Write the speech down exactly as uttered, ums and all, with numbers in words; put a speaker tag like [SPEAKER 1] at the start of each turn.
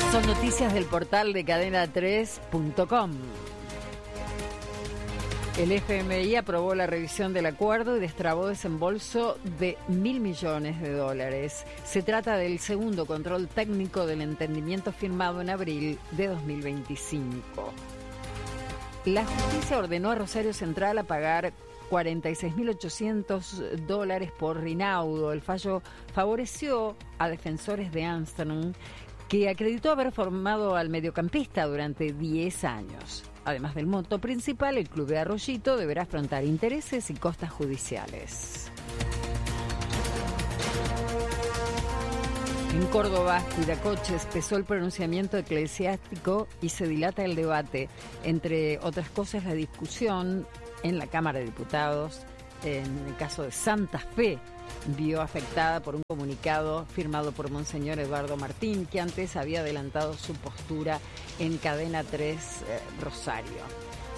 [SPEAKER 1] Son noticias del portal de cadena tres punto com. El F M I aprobó la revisión del acuerdo y destrabó desembolso de mil millones de dólares. Se trata del segundo control técnico del entendimiento firmado en abril de dos mil veinticinco. La justicia ordenó a Rosario Central a pagar cuarenta y seis mil ochocientos dólares por Rinaudo. El fallo favoreció a defensores de Armstrong, que acreditó haber formado al mediocampista durante diez años. Además del monto principal, el club de Arroyito deberá afrontar intereses y costas judiciales. En Córdoba, Cuidacoches pesó el pronunciamiento eclesiástico y se dilata el debate. Entre otras cosas, la discusión en la Cámara de Diputados, en el caso de Santa Fe, vio afectada por un comunicado firmado por Monseñor Eduardo Martín, que antes había adelantado su postura en Cadena tres eh, Rosario.